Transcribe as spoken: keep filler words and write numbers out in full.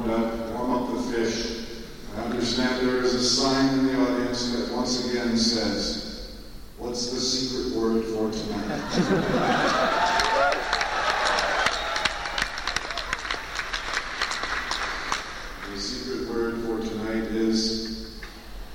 warmed up, warm up the fish. I understand there is a sign in the audience that once again says, "What's the secret word for tonight?"